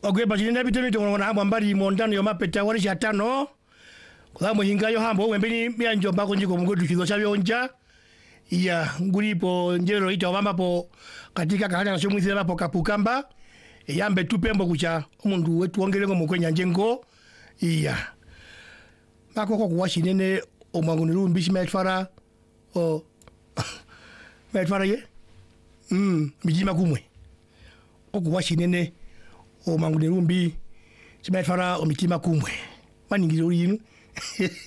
ogwe bachinenda bitemito ngona hamba mbali mondano yomapeta wali chatano kwa muhinga yo hambo wembeni byanjo mbako njiko mungodu kizo chabionja iya ngulipo njero ita wambapo katika kahali na shomwizira hapo kapukamba yambe tupembo kucha umundu wetu ongelengo mukwenya njengo iya makoko kuwashinene omanguniru mbishi metfara o metfara ye mijima kumwe okuwashinene omanguniru mbi chimetfara omitima kumwe maningiro yinu